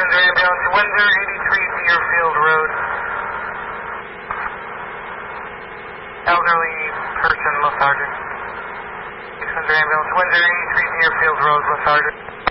600 ambulance, Windsor 83 Deerfield Road. Elderly person, Los Sergeant. 600 ambulance, Windsor 83 Deerfield Road, Los Sergeant.